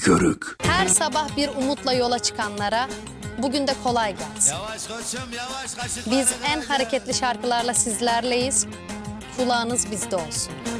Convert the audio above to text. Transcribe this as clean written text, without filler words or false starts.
körük. Her sabah bir umutla yola çıkanlara bugün de kolay gelsin. Biz en hareketli şarkılarla sizlerleyiz. Kulağınız bizde olsun.